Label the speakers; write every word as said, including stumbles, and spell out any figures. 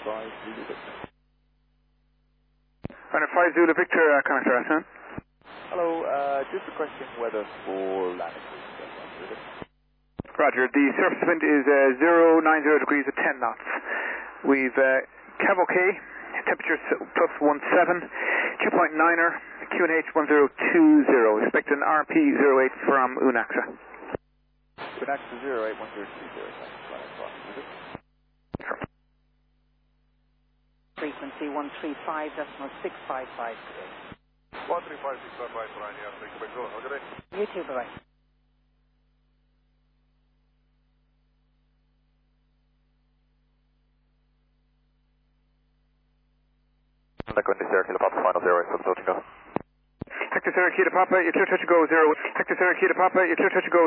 Speaker 1: five Zulu Victor.
Speaker 2: Runner five Zulu Victor, uh, connector afternoon.
Speaker 1: Hello, uh, just a question weather for landing.
Speaker 2: Roger, the surface wind is uh, zero nine zero degrees at ten knots. We've uh, Cav OK, temperature plus one seven, two point niner, Q N H one zero two zero. Expect an R P zero eight from UNAXA.
Speaker 1: UNAXA zero eight one zero two zero.
Speaker 3: Frequency one three five decimal six five five three.
Speaker 4: one three five six five five, Ryan, yeah, thank you, Victor. Have a good day.
Speaker 3: You too, bye-bye.
Speaker 1: Echo India Sierra Kilo Papa, final zero, so go.
Speaker 2: Hector Sierra Kilo Papa, you're clear touch to go zero. Hector Sierra Kilo Papa, you're clear touch to go